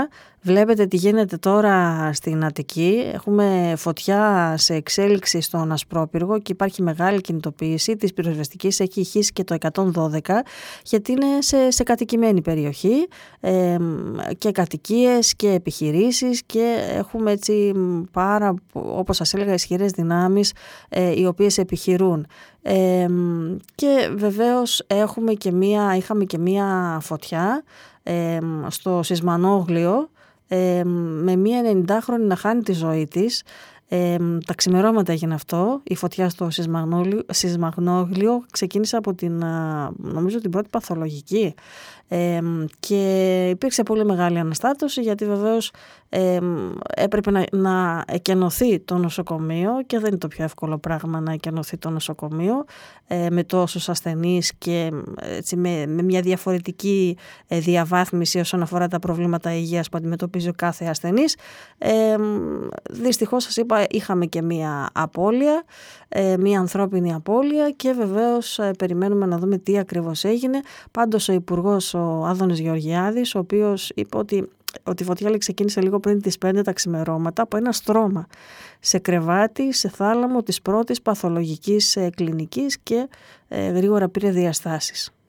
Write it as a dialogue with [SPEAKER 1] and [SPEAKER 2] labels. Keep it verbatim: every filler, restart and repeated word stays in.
[SPEAKER 1] φωτιά. Βλέπετε τι γίνεται τώρα στην Αττική. Έχουμε φωτιά σε εξέλιξη στον Ασπρόπυργο και υπάρχει μεγάλη κινητοποίηση της πυροσβεστικής. Έχει ηχήσει και το εκατόν δώδεκα γιατί είναι σε, σε κατοικημένη περιοχή ε, και κατοικίες και επιχειρήσεις και έχουμε έτσι πάρα, όπως σας έλεγα, ισχυρές δυνάμεις ε, οι οποίες επιχειρούν. Ε, και βεβαίως έχουμε και μία, είχαμε και μία φωτιά ε, στο Σισμανόγλιο ε, με μία ενενηντάχρονη να χάνει τη ζωή της. Ε, τα ξημερώματα έγινε αυτό. Η φωτιά στο Σισμανόγλιο ξεκίνησε από την, νομίζω, την πρώτη παθολογική ε, και υπήρξε πολύ μεγάλη αναστάτωση γιατί βεβαίως ε, έπρεπε να, να εκενωθεί το νοσοκομείο και δεν είναι το πιο εύκολο πράγμα να εκενωθεί το νοσοκομείο ε, με τόσους ασθενείς και έτσι, με, με μια διαφορετική ε, διαβάθμιση όσον αφορά τα προβλήματα υγείας που αντιμετωπίζει ο κάθε ασθενής. Ε, δυστυχώς σας είπα, είχαμε και μία απώλεια, ε, μία ανθρώπινη απώλεια και βεβαίως ε, περιμένουμε να δούμε τι ακριβώς έγινε. Πάντως ο Υπουργός, ο Άδωνης Γεωργιάδης, ο οποίος είπε ότι ότι η φωτιά ξεκίνησε λίγο πριν τις πέντε τα ξημερώματα από ένα στρώμα σε κρεβάτι, σε θάλαμο της πρώτης παθολογικής ε, κλινικής και ε, γρήγορα πήρε διαστάσεις.